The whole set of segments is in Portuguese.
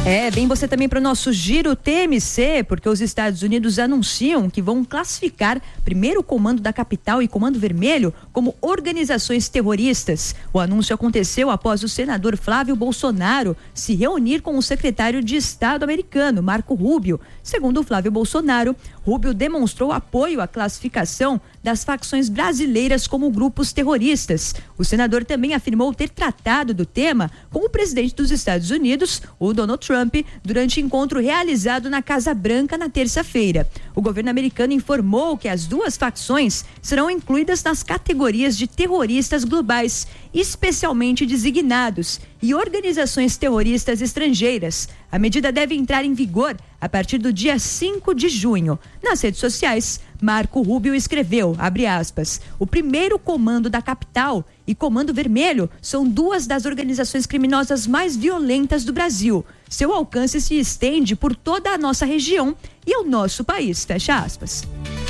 Vem você também para o nosso Giro TMC, porque os Estados Unidos anunciam que vão classificar primeiro o Comando da Capital e Comando Vermelho como organizações terroristas. O anúncio aconteceu após o senador Flávio Bolsonaro se reunir com o secretário de Estado americano, Marco Rubio. Segundo Flávio Bolsonaro, Rubio demonstrou apoio à classificação das facções brasileiras como grupos terroristas. O senador também afirmou ter tratado do tema com o presidente dos Estados Unidos, o Donald Trump, durante encontro realizado na Casa Branca na terça-feira. O governo americano informou que as duas facções serão incluídas nas categorias de terroristas globais, especialmente designados, e organizações terroristas estrangeiras. A medida deve entrar em vigor a partir do dia 5 de junho. Nas redes sociais, Marco Rubio escreveu, abre aspas, o primeiro Comando da Capital e Comando Vermelho são duas das organizações criminosas mais violentas do Brasil. Seu alcance se estende por toda a nossa região e ao nosso país, fecha aspas.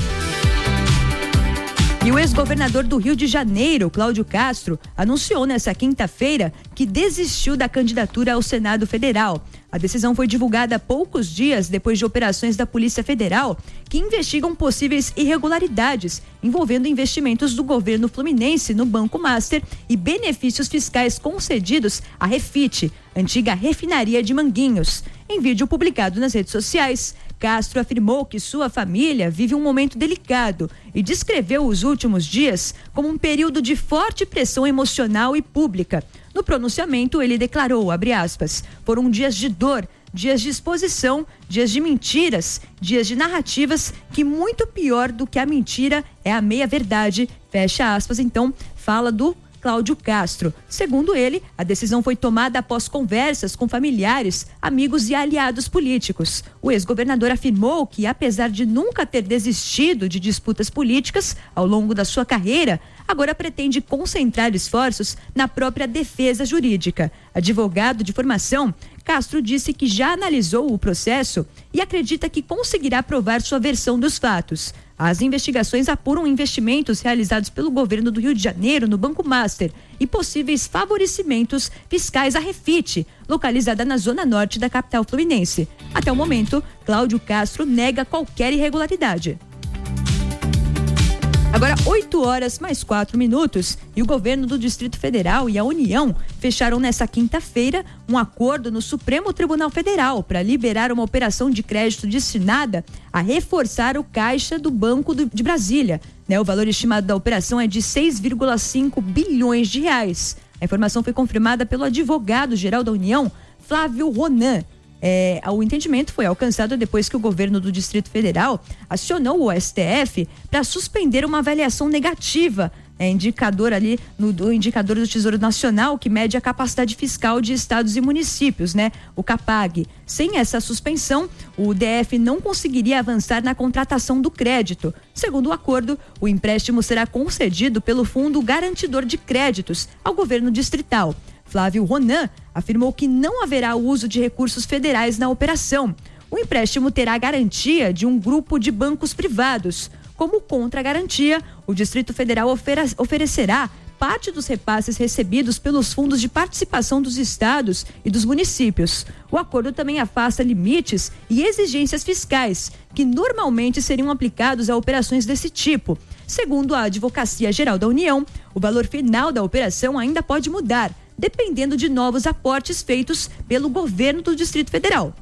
E o ex-governador do Rio de Janeiro, Cláudio Castro, anunciou nesta quinta-feira que desistiu da candidatura ao Senado Federal. A decisão foi divulgada poucos dias depois de operações da Polícia Federal que investigam possíveis irregularidades envolvendo investimentos do governo fluminense no Banco Master e benefícios fiscais concedidos à Refit, antiga refinaria de Manguinhos. Em vídeo publicado nas redes sociais, Castro afirmou que sua família vive um momento delicado e descreveu os últimos dias como um período de forte pressão emocional e pública. No pronunciamento, ele declarou, abre aspas, foram dias de dor, dias de exposição, dias de mentiras, dias de narrativas, que muito pior do que a mentira é a meia-verdade, fecha aspas. Então, fala do Cláudio Castro. Segundo ele, a decisão foi tomada após conversas com familiares, amigos e aliados políticos. O ex-governador afirmou que, apesar de nunca ter desistido de disputas políticas ao longo da sua carreira, agora pretende concentrar esforços na própria defesa jurídica. Advogado de formação, Castro disse que já analisou o processo e acredita que conseguirá provar sua versão dos fatos. As investigações apuram investimentos realizados pelo governo do Rio de Janeiro no Banco Master e possíveis favorecimentos fiscais à Refit, localizada na zona norte da capital fluminense. Até o momento, Cláudio Castro nega qualquer irregularidade. Agora, 8h mais 4 e o governo do Distrito Federal e a União fecharam nesta quinta-feira um acordo no Supremo Tribunal Federal para liberar uma operação de crédito destinada a reforçar o caixa do Banco de Brasília. O valor estimado da operação é de 6,5 bilhões de reais. A informação foi confirmada pelo advogado-geral da União, Flávio Ronan. O entendimento foi alcançado depois que o governo do Distrito Federal acionou o STF para suspender uma avaliação negativa, indicador ali do indicador do Tesouro Nacional que mede a capacidade fiscal de estados e municípios, o CAPAG. Sem essa suspensão, o DF não conseguiria avançar na contratação do crédito. Segundo o acordo, o empréstimo será concedido pelo Fundo Garantidor de Créditos ao governo distrital. Flávio Ronan afirmou que não haverá uso de recursos federais na operação. O empréstimo terá a garantia de um grupo de bancos privados. Como contragarantia, o Distrito Federal oferecerá parte dos repasses recebidos pelos fundos de participação dos estados e dos municípios. O acordo também afasta limites e exigências fiscais, que normalmente seriam aplicados a operações desse tipo. Segundo a Advocacia Geral da União, o valor final da operação ainda pode mudar, dependendo de novos aportes feitos pelo governo do Distrito Federal.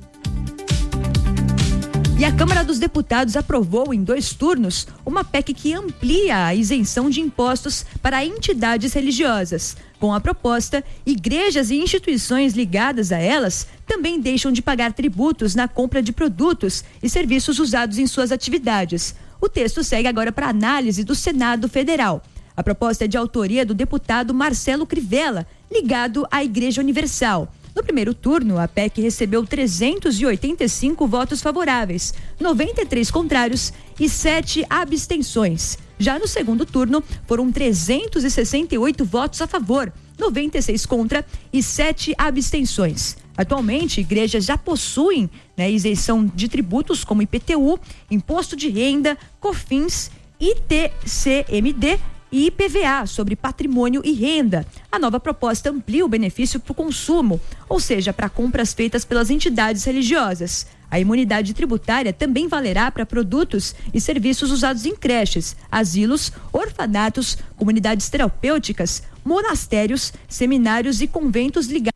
E a Câmara dos Deputados aprovou em 2 turnos uma PEC que amplia a isenção de impostos para entidades religiosas. Com a proposta, igrejas e instituições ligadas a elas também deixam de pagar tributos na compra de produtos e serviços usados em suas atividades. O texto segue agora para análise do Senado Federal. A proposta é de autoria do deputado Marcelo Crivella, ligado à Igreja Universal. No primeiro turno, a PEC recebeu 385 votos favoráveis, 93 contrários e 7 abstenções. Já no segundo turno, foram 368 votos a favor, 96 contra e 7 abstenções. Atualmente, igrejas já possuem isenção de tributos como IPTU, Imposto de Renda, COFINS, ITCMD e IPVA sobre patrimônio e renda. A nova proposta amplia o benefício para o consumo, ou seja, para compras feitas pelas entidades religiosas. A imunidade tributária também valerá para produtos e serviços usados em creches, asilos, orfanatos, comunidades terapêuticas, monastérios, seminários e conventos ligados.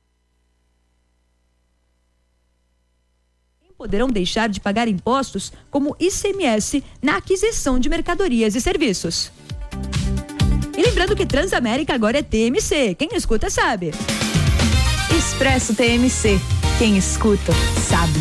Poderão deixar de pagar impostos como ICMS na aquisição de mercadorias e serviços. E lembrando que Transamérica agora é TMC, quem escuta sabe. Expresso TMC, quem escuta sabe.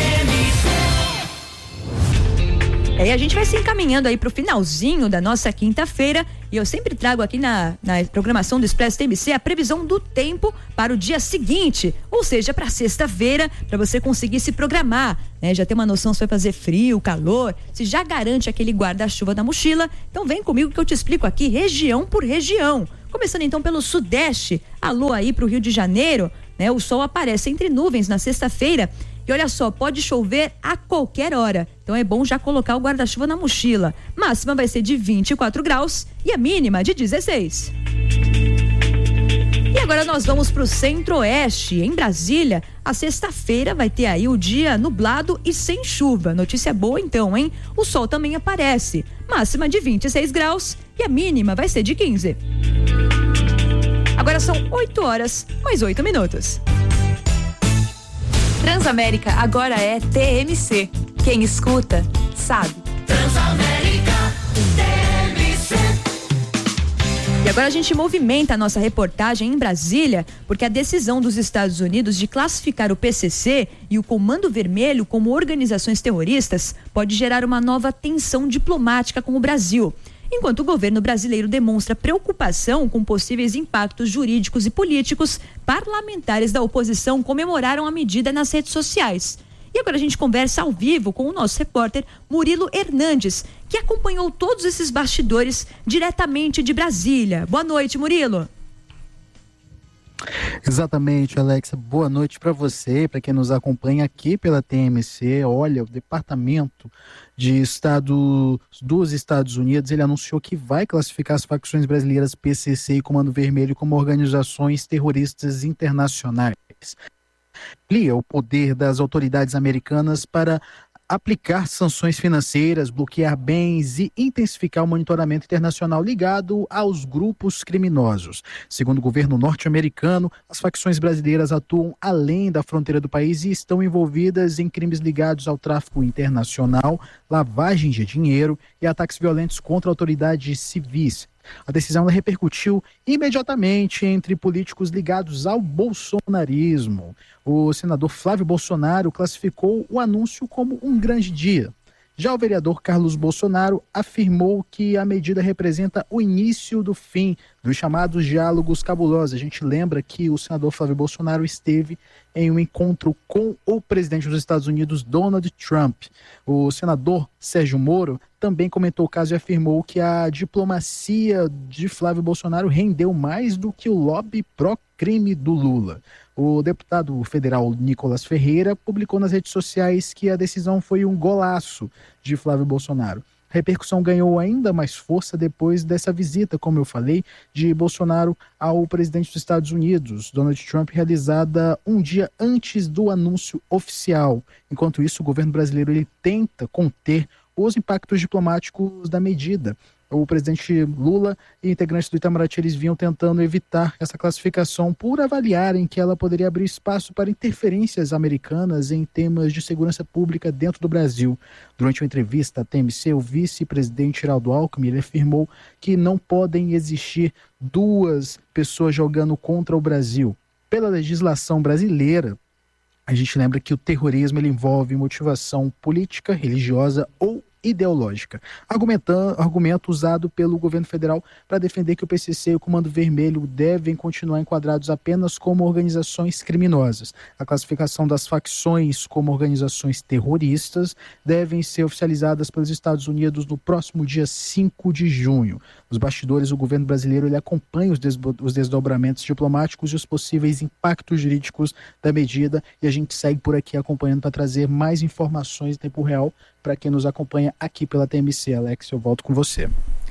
E a gente vai se encaminhando aí pro finalzinho da nossa quinta-feira e eu sempre trago aqui na programação do Expresso TMC a previsão do tempo para o dia seguinte, ou seja, para sexta-feira, para você conseguir se programar, né? Já ter uma noção se vai fazer frio, calor, se já garante aquele guarda-chuva na mochila. Então vem comigo que eu te explico aqui região por região. Começando então pelo Sudeste, alô aí pro Rio de Janeiro, né? O sol aparece entre nuvens na sexta-feira. E olha só, pode chover a qualquer hora. Então é bom já colocar o guarda-chuva na mochila. Máxima vai ser de 24 graus e a mínima de 16. E agora nós vamos para o Centro-Oeste. Em Brasília, a sexta-feira vai ter aí o dia nublado e sem chuva. Notícia boa então, hein? O sol também aparece. Máxima de 26 graus e a mínima vai ser de 15. Agora são 8 horas, mais 8 minutos. Transamérica agora é TMC. Quem escuta, sabe. Transamérica TMC. E agora a gente movimenta a nossa reportagem em Brasília, porque a decisão dos Estados Unidos de classificar o PCC e o Comando Vermelho como organizações terroristas pode gerar uma nova tensão diplomática com o Brasil. Enquanto o governo brasileiro demonstra preocupação com possíveis impactos jurídicos e políticos, parlamentares da oposição comemoraram a medida nas redes sociais. E agora a gente conversa ao vivo com o nosso repórter Murilo Hernandes, que acompanhou todos esses bastidores diretamente de Brasília. Boa noite, Murilo. Exatamente, Alexa. Boa noite para você, para quem nos acompanha aqui pela TMC. Olha, o Departamento de Estado dos Estados Unidos, ele anunciou que vai classificar as facções brasileiras PCC e Comando Vermelho como organizações terroristas internacionais. Amplia o poder das autoridades americanas para aplicar sanções financeiras, bloquear bens e intensificar o monitoramento internacional ligado aos grupos criminosos. Segundo o governo norte-americano, as facções brasileiras atuam além da fronteira do país e estão envolvidas em crimes ligados ao tráfico internacional, lavagem de dinheiro e ataques violentos contra autoridades civis. A decisão repercutiu imediatamente entre políticos ligados ao bolsonarismo. O senador Flávio Bolsonaro classificou o anúncio como um grande dia. Já o vereador Carlos Bolsonaro afirmou que a medida representa o início do fim dos chamados diálogos cabulosos. A gente lembra que o senador Flávio Bolsonaro esteve em um encontro com o presidente dos Estados Unidos, Donald Trump. O senador Sérgio Moro também comentou o caso e afirmou que a diplomacia de Flávio Bolsonaro rendeu mais do que o lobby pró-crime do Lula. O deputado federal Nicolas Ferreira publicou nas redes sociais que a decisão foi um golaço de Flávio Bolsonaro. A repercussão ganhou ainda mais força depois dessa visita, como eu falei, de Bolsonaro ao presidente dos Estados Unidos, Donald Trump, realizada um dia antes do anúncio oficial. Enquanto isso, o governo brasileiro ele tenta conter os impactos diplomáticos da medida. O presidente Lula e integrantes do Itamaraty eles vinham tentando evitar essa classificação por avaliarem que ela poderia abrir espaço para interferências americanas em temas de segurança pública dentro do Brasil. Durante uma entrevista à TMC, o vice-presidente Geraldo Alckmin ele afirmou que não podem existir duas pessoas jogando contra o Brasil. Pela legislação brasileira, a gente lembra que o terrorismo ele envolve motivação política, religiosa ou ideológica. Argumento usado pelo governo federal para defender que o PCC e o Comando Vermelho devem continuar enquadrados apenas como organizações criminosas. A classificação das facções como organizações terroristas devem ser oficializadas pelos Estados Unidos no próximo dia 5 de junho. Nos bastidores, o governo brasileiro ele acompanha os desdobramentos diplomáticos e os possíveis impactos jurídicos da medida e a gente segue por aqui acompanhando para trazer mais informações em tempo real para quem nos acompanha aqui pela TMC. Alex, eu volto com você.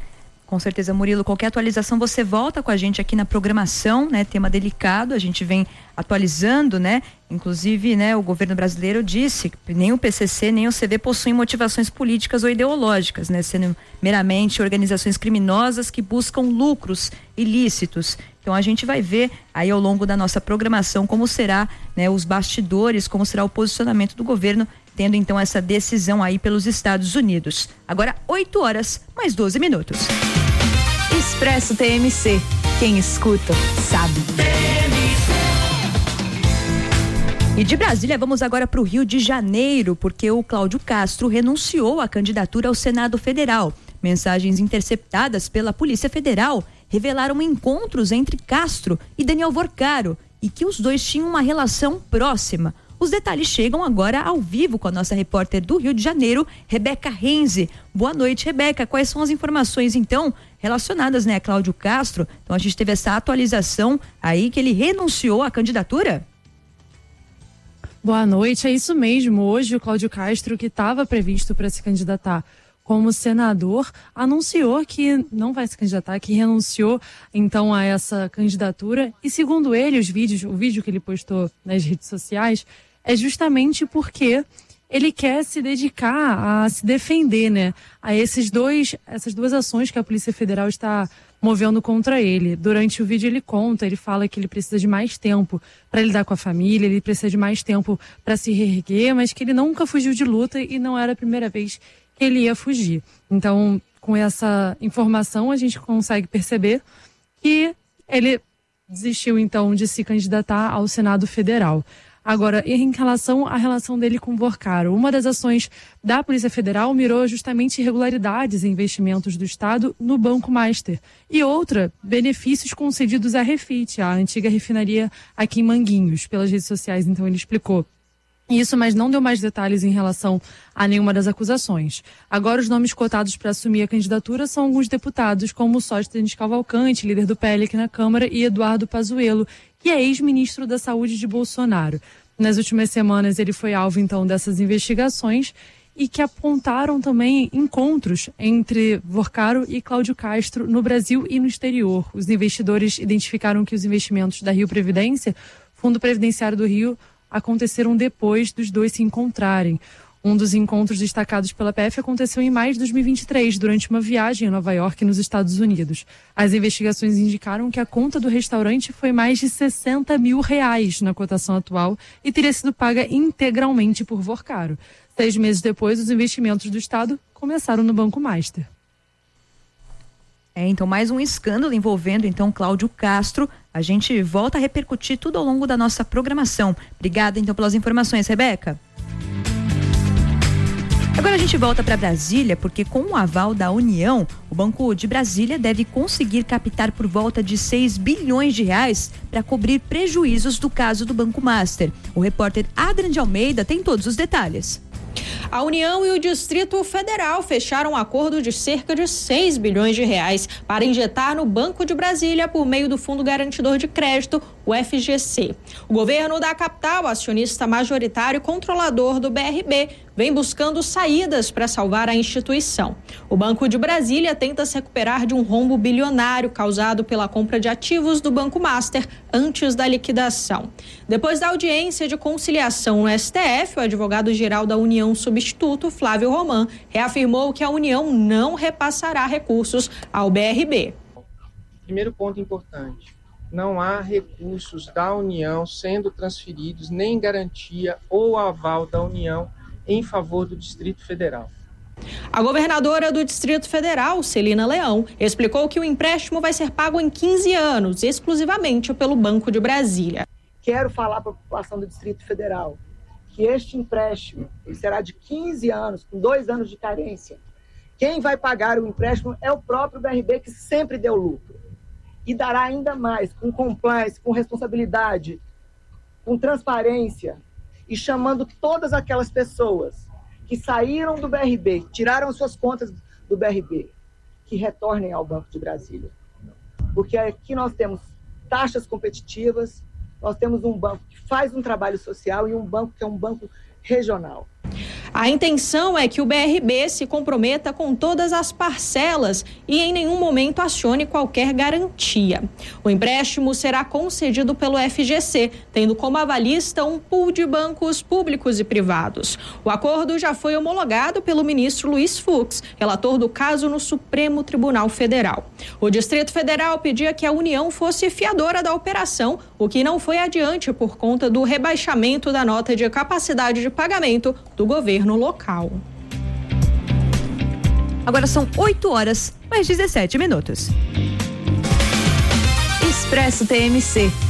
Com certeza, Murilo. Qualquer atualização, você volta com a gente aqui na programação, né? Tema delicado, a gente vem atualizando, né? Inclusive, né, o governo brasileiro disse que nem o PCC nem o CD possuem motivações políticas ou ideológicas, né? Sendo meramente organizações criminosas que buscam lucros ilícitos. Então a gente vai ver aí ao longo da nossa programação como será, né, os bastidores, como será o posicionamento do governo, tendo então essa decisão aí pelos Estados Unidos. Agora 8h mais 12. Expresso TMC. Quem escuta, sabe. E de Brasília, vamos agora para o Rio de Janeiro, porque o Cláudio Castro renunciou à candidatura ao Senado Federal. Mensagens interceptadas pela Polícia Federal revelaram encontros entre Castro e Daniel Vorcaro e que os dois tinham uma relação próxima. Os detalhes chegam agora ao vivo com a nossa repórter do Rio de Janeiro, Rebeca Renze. Boa noite, Rebeca. Quais são as informações, então, relacionadas, né, a Cláudio Castro? Então a gente teve essa atualização aí que ele renunciou à candidatura? Boa noite, é isso mesmo. Hoje o Cláudio Castro, que estava previsto para se candidatar como senador, anunciou que não vai se candidatar, que renunciou então a essa candidatura. E segundo ele, o vídeo que ele postou nas redes sociais é justamente porque ele quer se dedicar a se defender, né? A essas duas ações que a Polícia Federal está movendo contra ele. Durante o vídeo ele fala que ele precisa de mais tempo para lidar com a família, ele precisa de mais tempo para se reerguer, mas que ele nunca fugiu de luta e não era a primeira vez que ele ia fugir. Então, com essa informação, a gente consegue perceber que ele desistiu, então, de se candidatar ao Senado Federal. Agora, em relação à relação dele com o Vorcaro, uma das ações da Polícia Federal mirou justamente irregularidades em investimentos do Estado no Banco Master. E outra, benefícios concedidos à Refit, a antiga refinaria aqui em Manguinhos, pelas redes sociais. Então ele explicou isso, mas não deu mais detalhes em relação a nenhuma das acusações. Agora, os nomes cotados para assumir a candidatura são alguns deputados, como Sóstenes Cavalcante, líder do PL aqui na Câmara, e Eduardo Pazuello, que é ex-ministro da Saúde de Bolsonaro. Nas últimas semanas, ele foi alvo, então, dessas investigações e que apontaram também encontros entre Vorcaro e Cláudio Castro no Brasil e no exterior. Os investidores identificaram que os investimentos da Rio Previdência, Fundo Previdenciário do Rio, aconteceram depois dos dois se encontrarem. Um dos encontros destacados pela PF aconteceu em maio de 2023, durante uma viagem a Nova York, nos Estados Unidos. As investigações indicaram que a conta do restaurante foi mais de R$60 mil na cotação atual e teria sido paga integralmente por Vorcaro. 6 meses depois, os investimentos do Estado começaram no Banco Master. Então mais um escândalo envolvendo então Cláudio Castro. A gente volta a repercutir tudo ao longo da nossa programação. Obrigada então pelas informações, Rebeca. Agora a gente volta para Brasília, porque com o aval da União, o Banco de Brasília deve conseguir captar por volta de R$6 bilhões para cobrir prejuízos do caso do Banco Master. O repórter Adrian de Almeida tem todos os detalhes. A União e o Distrito Federal fecharam um acordo de cerca de R$6 bilhões para injetar no Banco de Brasília por meio do Fundo Garantidor de Crédito, o FGC. O governo da capital, acionista majoritário e controlador do BRB, vem buscando saídas para salvar a instituição. O Banco de Brasília tenta se recuperar de um rombo bilionário causado pela compra de ativos do Banco Master antes da liquidação. Depois da audiência de conciliação no STF, o advogado-geral da União substituto, Flávio Roman, reafirmou que a União não repassará recursos ao BRB. Primeiro ponto importante: não há recursos da União sendo transferidos, nem garantia ou aval da União em favor do Distrito Federal. A governadora do Distrito Federal, Celina Leão, explicou que o empréstimo vai ser pago em 15 anos, exclusivamente pelo Banco de Brasília. Quero falar para a população do Distrito Federal que este empréstimo será de 15 anos, com 2 anos de carência. Quem vai pagar o empréstimo é o próprio BRB, que sempre deu lucro. E dará ainda mais, com compliance, com responsabilidade, com transparência, e chamando todas aquelas pessoas que saíram do BRB, tiraram suas contas do BRB, que retornem ao Banco de Brasília. Porque aqui nós temos taxas competitivas, nós temos um banco que faz um trabalho social e um banco que é um banco regional. A intenção é que o BRB se comprometa com todas as parcelas e em nenhum momento acione qualquer garantia. O empréstimo será concedido pelo FGC, tendo como avalista um pool de bancos públicos e privados. O acordo já foi homologado pelo ministro Luiz Fux, relator do caso no Supremo Tribunal Federal. O Distrito Federal pedia que a União fosse fiadora da operação, o que não foi adiante por conta do rebaixamento da nota de capacidade de pagamento do governo local. Agora são 8h mais 17 minutos. Expresso TMC.